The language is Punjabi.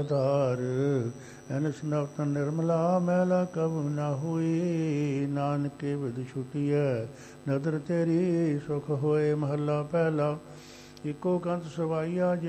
ਧਾਰ ਐਨਸ ਨਵਤਨ ਨਿਰਮਲਾ ਮੈਲਾ ਕਬ ਨਾ ਹੋਈ। ਨਾਨਕੇ ਵਿਦ ਛੁਟੀਐ ਨਦਰ ਤੇਰੀ ਸੁਖ ਹੋਏ। ਮਹੱਲਾ ਪਹਿਲਾ। ਇਕੋ ਕੰਤ ਸਵਾਈਆ ਜੇ